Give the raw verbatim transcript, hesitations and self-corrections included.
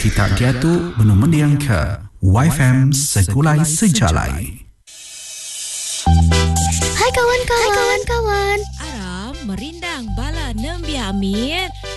Kita kiatu menumendiang ke Y F M Sekulai Sejalai. Hai kawan-kawan. Hai kawan-kawan. Aram merindang bala nembia amit.